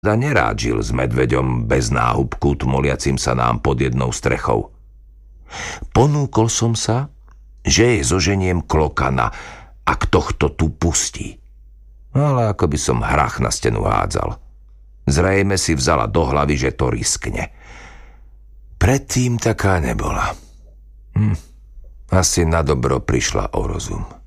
nerád žil s medveďom bez náhubku tmoliacim sa nám pod jednou strechou. Ponúkol som sa, že jej zoženiem klokana, ak tohto tu pustí. Ale ako by som hrách na stenu hádzal. Zrejme si vzala do hlavy, že to riskne. Predtým taká nebola. Asi na dobro prišla o rozum.